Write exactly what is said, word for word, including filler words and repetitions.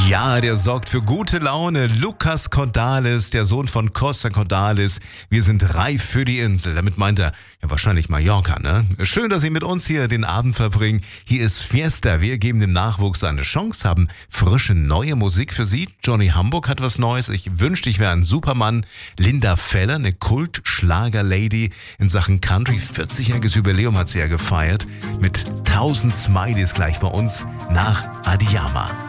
Ja, der sorgt für gute Laune. Lucas Cordalis, der Sohn von Costa Cordalis. Wir sind reif für die Insel. Damit meint er ja wahrscheinlich Mallorca, ne? Schön, dass Sie mit uns hier den Abend verbringen. Hier ist Fiesta. Wir geben dem Nachwuchs eine Chance, haben frische, neue Musik für Sie. Johnny Hamburg hat was Neues. Ich wünschte, ich wäre ein Supermann. Linda Feller, eine Kult-Schlager-Lady in Sachen Country. vierzigjähriges Jubiläum hat sie ja gefeiert. Mit tausend Smileys gleich bei uns nach Adiyama.